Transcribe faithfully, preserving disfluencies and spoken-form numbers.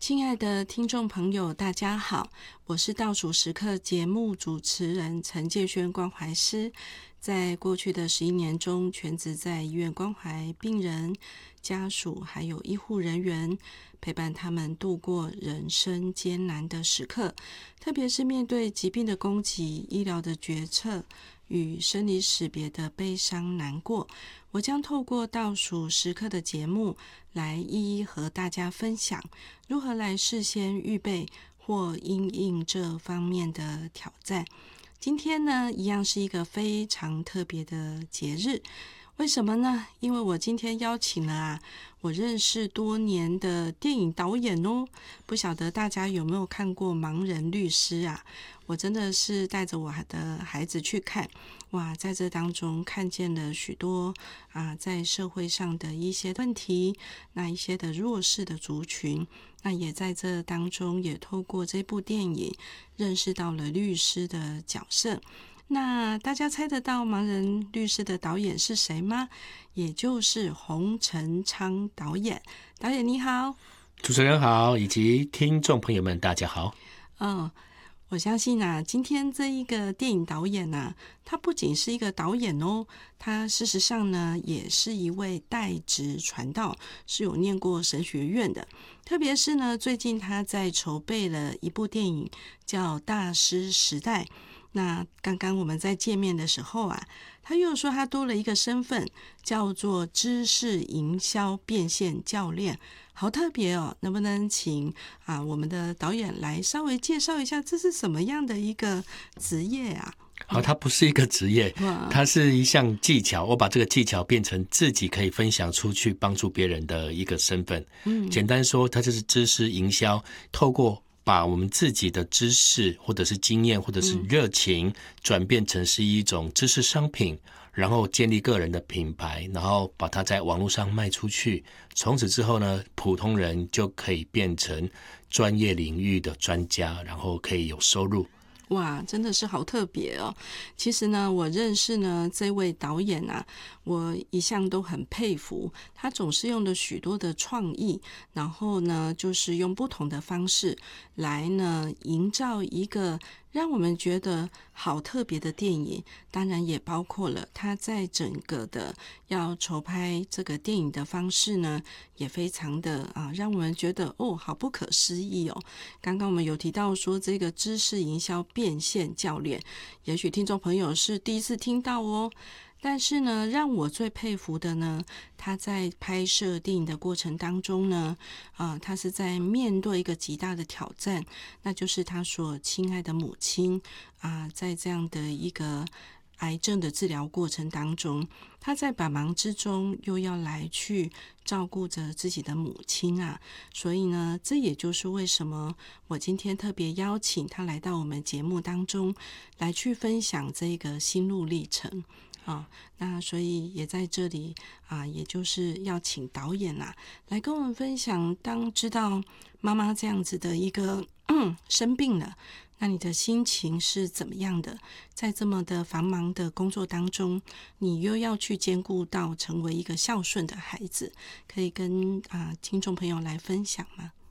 亲爱的听众朋友，大家好，我是倒数时刻节目主持人陈介轩关怀师。在过去的十一年中，全职在医院关怀病人、家属还有医护人员，陪伴他们度过人生艰难的时刻，特别是面对疾病的攻击、医疗的决策与生离死别的悲伤难过，我将透过倒数时刻的节目来一一和大家分享如何来事先预备或因应这方面的挑战。今天呢，一样是一个非常特别的节日，为什么呢？因为我今天邀请了啊，我认识多年的电影导演哦。不晓得大家有没有看过《盲人律师》啊？我真的是带着我的孩子去看，哇，在这当中看见了许多啊，在社会上的一些问题，那一些的弱势的族群，那也在这当中也透过这部电影认识到了律师的角色。那大家猜得到盲人律师的导演是谁吗？也就是洪承昌导演。导演你好。 主持人好，以及听众朋友们大家好。 嗯，我相信啊，今天这一个电影导演啊，他不仅是一个导演哦，他事实上呢也是一位代职传道，是有念过神学院的。特别是呢，最近他在筹备了一部电影叫《大师时代》。那刚刚我们在见面的时候啊，他又说他多了一个身份，叫做知识营销变现教练，好特别哦！能不能请啊我们的导演来稍微介绍一下，这是什么样的一个职业啊？ 好，它不是一个职业，它是一项技巧。我把这个技巧变成自己可以分享出去、帮助别人的一个身份。嗯，简单说，它就是知识营销，透过把我们自己的知识或者是经验或者是热情转变成是一种知识商品，然后建立个人的品牌，然后把它在网络上卖出去。从此之后呢，普通人就可以变成专业领域的专家，然后可以有收入。 哇，真的是好特别哦！其实呢，我认识呢这位导演啊，我一向都很佩服，他总是用了许多的创意，然后呢，就是用不同的方式来呢营造一个让我们觉得好特别的电影。当然也包括了他在整个的要筹拍这个电影的方式呢，也非常的啊，让我们觉得哦，好不可思议哦。刚刚我们有提到说这个知识营销变现教练，也许听众朋友是第一次听到哦。但是呢，让我最佩服的呢，他在拍摄电影的过程当中呢，呃，他是在面对一个极大的挑战，那就是他所亲爱的母亲啊、呃，在这样的一个癌症的治疗过程当中，他在百忙之中又要来去照顾着自己的母亲啊，所以呢，这也就是为什么我今天特别邀请他来到我们节目当中，来去分享这个心路历程。哦，那所以也在这里啊，也就是要请导演啊来跟我们分享，当知道妈妈这样子的一个嗯生病了，那你的心情是怎么样的？在这么的繁忙的工作当中，你又要去兼顾到成为一个孝顺的孩子，可以跟啊听众朋友来分享吗？